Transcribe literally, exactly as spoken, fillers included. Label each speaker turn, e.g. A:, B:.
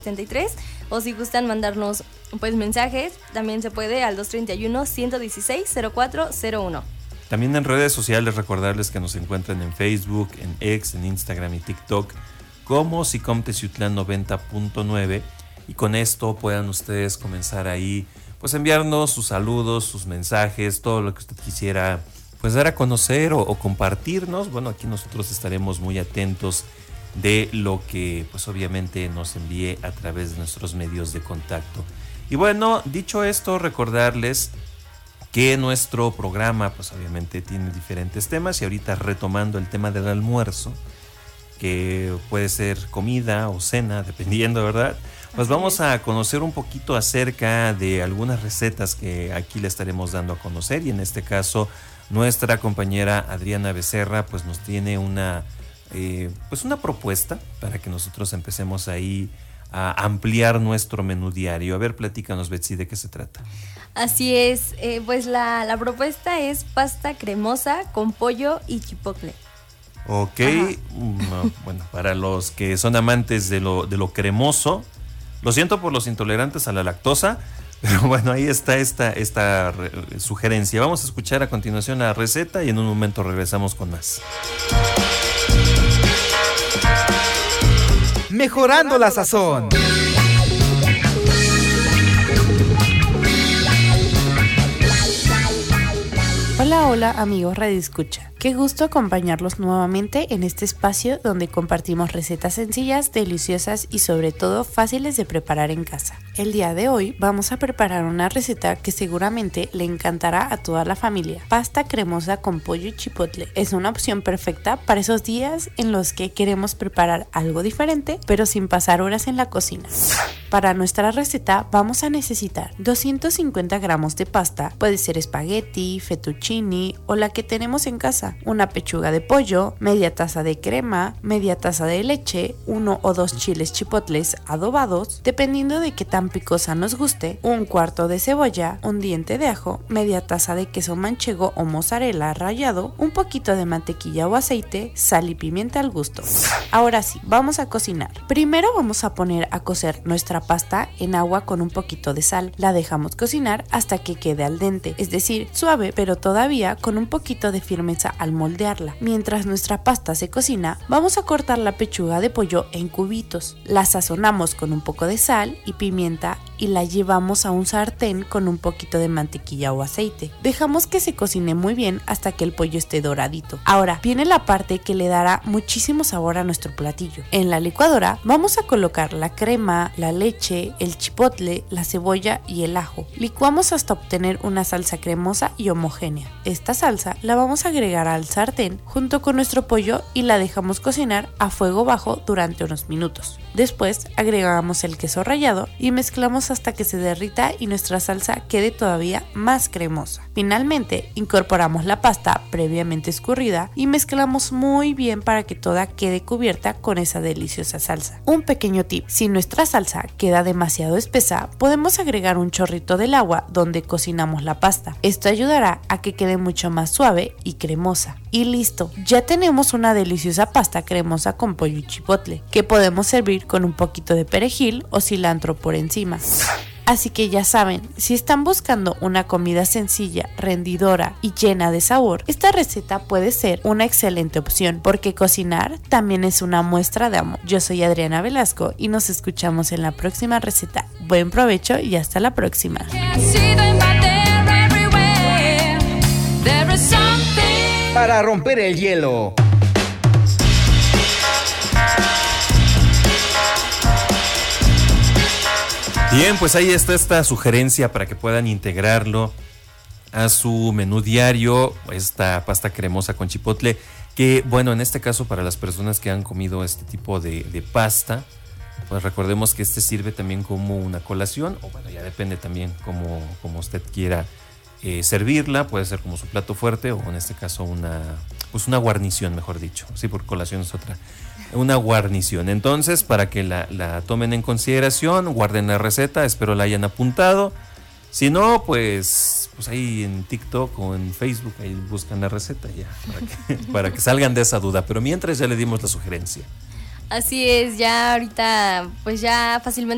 A: setenta y tres, o si gustan mandarnos pues mensajes, también se puede al dos treinta y uno, ciento dieciséis, cero cuatro cero uno.
B: También en redes sociales recordarles que nos encuentran en Facebook, en X, en Instagram y TikTok como Sicom Teciutlán noventa punto nueve, y con esto puedan ustedes comenzar ahí pues enviarnos sus saludos, sus mensajes, todo lo que usted quisiera pues dar a conocer o, o compartirnos. Bueno, aquí nosotros estaremos muy atentos de lo que pues obviamente nos envíe a través de nuestros medios de contacto. Y bueno, dicho esto, recordarles que nuestro programa pues obviamente tiene diferentes temas, y ahorita retomando el tema del almuerzo, que puede ser comida o cena, dependiendo, ¿verdad? Pues vamos a conocer un poquito acerca de algunas recetas que aquí le estaremos dando a conocer, y en este caso nuestra compañera Adriana Becerra pues nos tiene una Eh, pues una propuesta para que nosotros empecemos ahí a ampliar nuestro menú diario. A ver, platícanos, Betsy, ¿de qué se trata?
A: Así es, eh, pues la, la propuesta es pasta cremosa con pollo y chipotle.
B: Ok, no, bueno, para los que son amantes de lo, de lo cremoso, lo siento por los intolerantes a la lactosa, pero bueno, ahí está esta, esta re, sugerencia. Vamos a escuchar a continuación la receta y en un momento regresamos con más.
C: Mejorando la sazón.
D: Hola, hola amigos Radio Escucha. Qué gusto acompañarlos nuevamente en este espacio donde compartimos recetas sencillas, deliciosas y sobre todo fáciles de preparar en casa. El día de hoy vamos a preparar una receta que seguramente le encantará a toda la familia. Pasta cremosa con pollo y chipotle. Es una opción perfecta para esos días en los que queremos preparar algo diferente, pero sin pasar horas en la cocina. Para nuestra receta vamos a necesitar doscientos cincuenta gramos de pasta, puede ser espagueti, fettuccini o la que tenemos en casa. Una pechuga de pollo, media taza de crema, media taza de leche, uno o dos chiles chipotles adobados, dependiendo de qué tan picosa nos guste, un cuarto de cebolla, un diente de ajo, media taza de queso manchego o mozzarella rallado, un poquito de mantequilla o aceite, sal y pimienta al gusto. Ahora sí, vamos a cocinar. Primero vamos a poner a cocer nuestra pasta en agua con un poquito de sal. La dejamos cocinar hasta que quede al dente, es decir, suave pero todavía con un poquito de firmeza al moldearla. Mientras nuestra pasta se cocina, vamos a cortar la pechuga de pollo en cubitos. La sazonamos con un poco de sal y pimienta y la llevamos a un sartén con un poquito de mantequilla o aceite. Dejamos que se cocine muy bien hasta que el pollo esté doradito. Ahora viene la parte que le dará muchísimo sabor a nuestro platillo. En la licuadora vamos a colocar la crema, la leche, el chipotle, la cebolla y el ajo. Licuamos hasta obtener una salsa cremosa y homogénea. Esta salsa la vamos a agregar al sartén junto con nuestro pollo y la dejamos cocinar a fuego bajo durante unos minutos. Después agregamos el queso rallado y mezclamos hasta que se derrita y nuestra salsa quede todavía más cremosa. Finalmente incorporamos la pasta previamente escurrida y mezclamos muy bien para que toda quede cubierta con esa deliciosa salsa. Un pequeño tip: si nuestra salsa queda demasiado espesa, podemos agregar un chorrito del agua donde cocinamos la pasta. Esto ayudará a que quede mucho más suave y cremosa. Y listo, ya tenemos una deliciosa pasta cremosa con pollo y chipotle, que podemos servir con un poquito de perejil o cilantro por encima. Así que ya saben, si están buscando una comida sencilla, rendidora y llena de sabor, esta receta puede ser una excelente opción, porque cocinar también es una muestra de amor. Yo soy Adriana Velasco y nos escuchamos en la próxima receta. Buen provecho y hasta la próxima.
C: Para romper el hielo.
B: Bien, pues ahí está esta sugerencia para que puedan integrarlo a su menú diario, esta pasta cremosa con chipotle, que bueno, en este caso para las personas que han comido este tipo de, de pasta, pues recordemos que este sirve también como una colación, o bueno, ya depende también como, como usted quiera eh, servirla, puede ser como su plato fuerte o en este caso una, pues una guarnición, mejor dicho, sí, porque colación es otra. Una guarnición. Entonces, para que la, la tomen en consideración, guarden la receta, espero la hayan apuntado. Si no, pues, pues ahí en TikTok o en Facebook, ahí buscan la receta ya, para que, para que salgan de esa duda. Pero mientras ya le dimos la sugerencia.
A: Así es, ya ahorita, pues ya fácilmente